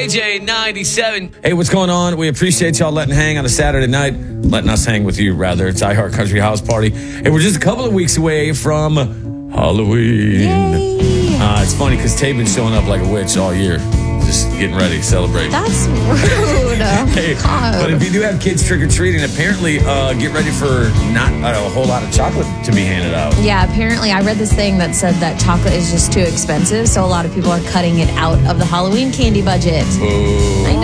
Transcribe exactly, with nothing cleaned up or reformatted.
J ninety-seven. Hey, what's going on? We appreciate y'all letting hang on a Saturday night. Letting us hang with you, rather. It's iHeart Country House Party. Hey, we're just a couple of weeks away from Halloween. Uh, it's funny because Tate's been showing up like a witch all year. Just getting ready, celebrating. That's rude. Hey, but if you do have kids trick-or-treating, apparently uh, get ready for not a whole lot of chocolate to be handed out. Yeah, apparently I read this thing that said that chocolate is just too expensive, so a lot of people are cutting it out of the Halloween candy budget. Ooh.